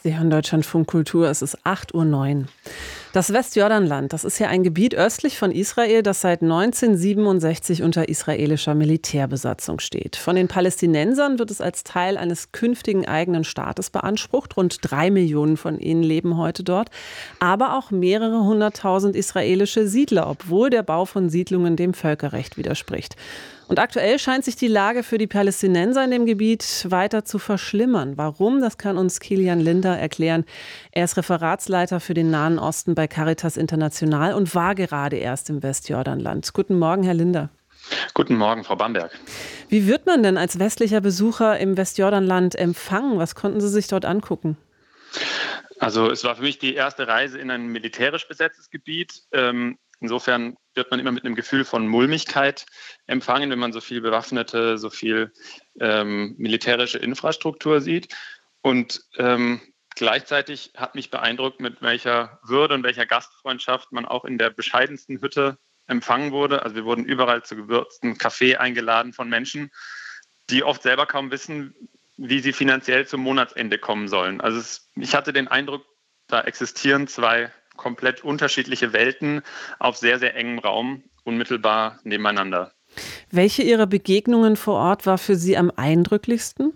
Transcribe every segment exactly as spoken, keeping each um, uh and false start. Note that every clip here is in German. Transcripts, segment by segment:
Sie hören Deutschlandfunk Kultur, es ist acht Uhr neun. Das Westjordanland, das ist ja ein Gebiet östlich von Israel, das seit neunzehnhundertsiebenundsechzig unter israelischer Militärbesatzung steht. Von den Palästinensern wird es als Teil eines künftigen eigenen Staates beansprucht. Rund drei Millionen von ihnen leben heute dort. Aber auch mehrere hunderttausend israelische Siedler, obwohl der Bau von Siedlungen dem Völkerrecht widerspricht. Und aktuell scheint sich die Lage für die Palästinenser in dem Gebiet weiter zu verschlimmern. Warum? Das kann uns Kilian Linder erklären. Er ist Referatsleiter für den Nahen Osten bei Caritas International und war gerade erst im Westjordanland. Guten Morgen, Herr Linder. Guten Morgen, Frau Bamberg. Wie wird man denn als westlicher Besucher im Westjordanland empfangen? Was konnten Sie sich dort angucken? Also es war für mich die erste Reise in ein militärisch besetztes Gebiet. Ähm, insofern wird man immer mit einem Gefühl von Mulmigkeit empfangen, wenn man so viel bewaffnete, so viel ähm, militärische Infrastruktur sieht. Und ähm, gleichzeitig hat mich beeindruckt, mit welcher Würde und welcher Gastfreundschaft man auch in der bescheidensten Hütte empfangen wurde. Also wir wurden überall zu gewürzten Kaffee eingeladen von Menschen, die oft selber kaum wissen, wie sie finanziell zum Monatsende kommen sollen. Also es, ich hatte den Eindruck, da existieren zwei komplett unterschiedliche Welten auf sehr, sehr engem Raum, unmittelbar nebeneinander. Welche Ihrer Begegnungen vor Ort war für Sie am eindrücklichsten?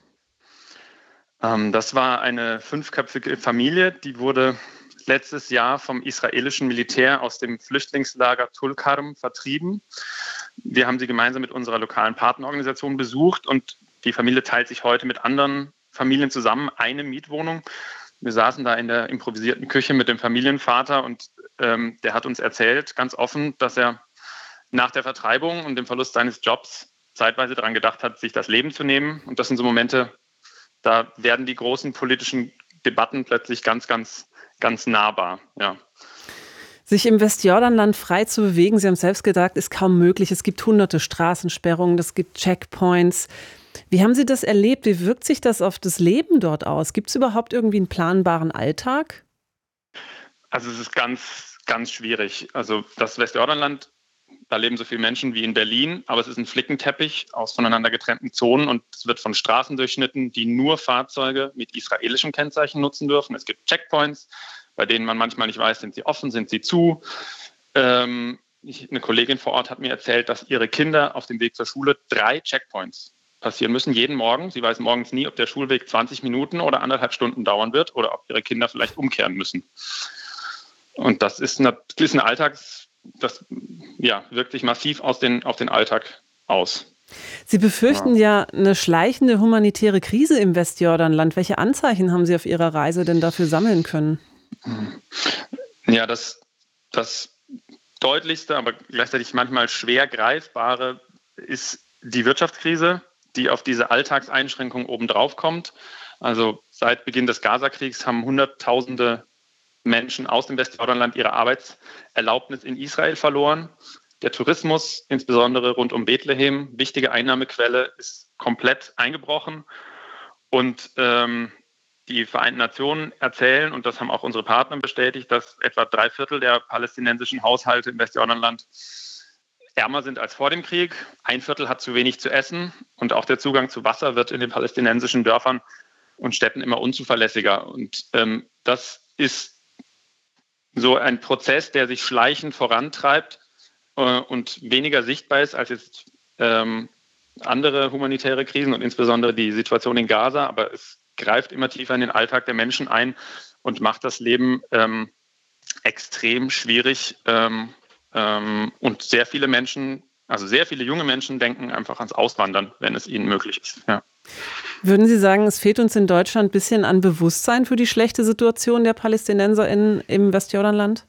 Ähm, das war eine fünfköpfige Familie, die wurde letztes Jahr vom israelischen Militär aus dem Flüchtlingslager Tulkarm vertrieben. Wir haben sie gemeinsam mit unserer lokalen Partnerorganisation besucht und die Familie teilt sich heute mit anderen Familien zusammen eine Mietwohnung. Wir saßen da in der improvisierten Küche mit dem Familienvater und ähm, der hat uns erzählt, ganz offen, dass er nach der Vertreibung und dem Verlust seines Jobs zeitweise daran gedacht hat, sich das Leben zu nehmen. Und das sind so Momente, da werden die großen politischen Debatten plötzlich ganz, ganz, ganz nahbar. Ja. Sich im Westjordanland frei zu bewegen, Sie haben es selbst gesagt, ist kaum möglich. Es gibt hunderte Straßensperrungen, es gibt Checkpoints. Wie haben Sie das erlebt? Wie wirkt sich das auf das Leben dort aus? Gibt es überhaupt irgendwie einen planbaren Alltag? Also es ist ganz, ganz schwierig. Also das Westjordanland, da leben so viele Menschen wie in Berlin, aber es ist ein Flickenteppich aus voneinander getrennten Zonen und es wird von Straßen durchschnitten, die nur Fahrzeuge mit israelischem Kennzeichen nutzen dürfen. Es gibt Checkpoints, bei denen man manchmal nicht weiß, sind sie offen, sind sie zu. Ähm, ich, eine Kollegin vor Ort hat mir erzählt, dass ihre Kinder auf dem Weg zur Schule drei Checkpoints passieren müssen, jeden Morgen. Sie weiß morgens nie, ob der Schulweg zwanzig Minuten oder anderthalb Stunden dauern wird oder ob ihre Kinder vielleicht umkehren müssen. Und das ist eine, das ist eine Alltags, das ja, wirkt sich massiv aus den, auf den Alltag aus. Sie befürchten ja. ja eine schleichende humanitäre Krise im Westjordanland. Welche Anzeichen haben Sie auf Ihrer Reise denn dafür sammeln können? Ja, das, das deutlichste, aber gleichzeitig manchmal schwer greifbare ist die Wirtschaftskrise, die auf diese Alltagseinschränkungen obendrauf kommt. Also seit Beginn des Gazakriegs haben Hunderttausende Menschen aus dem Westjordanland ihre Arbeitserlaubnis in Israel verloren. Der Tourismus, insbesondere rund um Bethlehem, wichtige Einnahmequelle, ist komplett eingebrochen. Und ähm, die Vereinten Nationen erzählen, und das haben auch unsere Partner bestätigt, dass etwa drei Viertel der palästinensischen Haushalte im Westjordanland ärmer sind als vor dem Krieg. Ein Viertel hat zu wenig zu essen und auch der Zugang zu Wasser wird in den palästinensischen Dörfern und Städten immer unzuverlässiger. Und ähm, das ist so ein Prozess, der sich schleichend vorantreibt äh, und weniger sichtbar ist als jetzt ähm, andere humanitäre Krisen und insbesondere die Situation in Gaza. Aber es greift immer tiefer in den Alltag der Menschen ein und macht das Leben ähm, extrem schwierig. Ähm, ähm, und sehr viele Menschen, also sehr viele junge Menschen denken einfach ans Auswandern, wenn es ihnen möglich ist. Ja. Würden Sie sagen, es fehlt uns in Deutschland ein bisschen an Bewusstsein für die schlechte Situation der PalästinenserInnen im Westjordanland?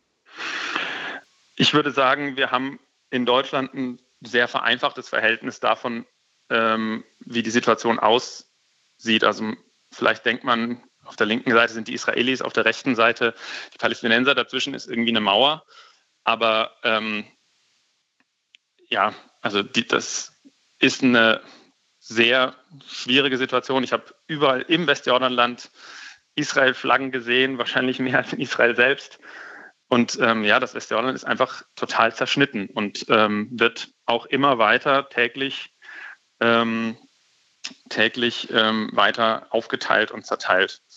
Ich würde sagen, wir haben in Deutschland ein sehr vereinfachtes Verhältnis davon, ähm, wie die Situation aussieht. Also vielleicht denkt man, auf der linken Seite sind die Israelis, auf der rechten Seite die Palästinenser, dazwischen ist irgendwie eine Mauer. Aber ähm, ja, also die, das ist eine sehr schwierige Situation. Ich habe überall im Westjordanland Israel-Flaggen gesehen, wahrscheinlich mehr als in Israel selbst. Und ähm, ja, das Westjordanland ist einfach total zerschnitten und ähm, wird auch immer weiter täglich, ähm, täglich ähm, weiter aufgeteilt und zerteilt.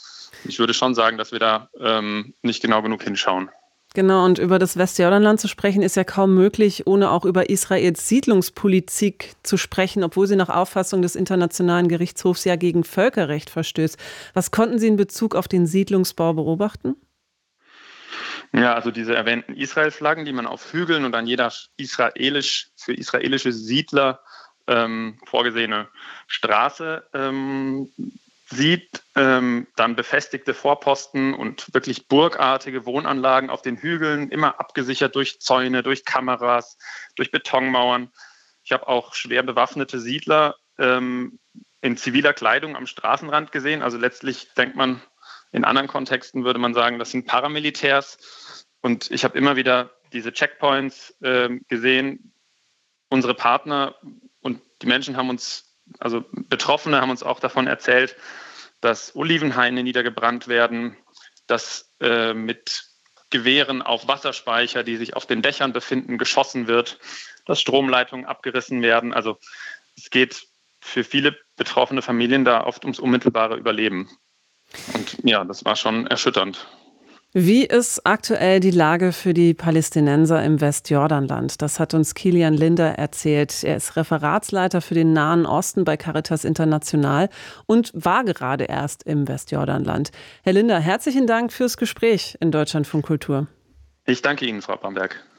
ich würde schon sagen, dass wir da ähm, nicht genau genug hinschauen. Genau, und über das Westjordanland zu sprechen, ist ja kaum möglich, ohne auch über Israels Siedlungspolitik zu sprechen, obwohl sie nach Auffassung des Internationalen Gerichtshofs ja gegen Völkerrecht verstößt. Was konnten Sie in Bezug auf den Siedlungsbau beobachten? Ja, also diese erwähnten Israel-Flaggen, die man auf Hügeln und an jeder israelisch, für israelische Siedler ähm, vorgesehene Straße ähm, sieht, ähm, dann befestigte Vorposten und wirklich burgartige Wohnanlagen auf den Hügeln, immer abgesichert durch Zäune, durch Kameras, durch Betonmauern. Ich habe auch schwer bewaffnete Siedler ähm, in ziviler Kleidung am Straßenrand gesehen. Also letztlich denkt man, in anderen Kontexten würde man sagen, das sind Paramilitärs. Und ich habe immer wieder diese Checkpoints äh, gesehen. Unsere Partner und die Menschen haben uns, also Betroffene haben uns auch davon erzählt, dass Olivenhaine niedergebrannt werden, dass äh, mit Gewehren auf Wasserspeicher, die sich auf den Dächern befinden, geschossen wird, dass Stromleitungen abgerissen werden. Also es geht für viele betroffene Familien da oft ums unmittelbare Überleben. Und ja, das war schon erschütternd. Wie ist aktuell die Lage für die Palästinenser im Westjordanland? Das hat uns Kilian Linder erzählt. Er ist Referatsleiter für den Nahen Osten bei Caritas International und war gerade erst im Westjordanland. Herr Linder, herzlichen Dank fürs Gespräch in Deutschlandfunk Kultur. Ich danke Ihnen, Frau Bamberg.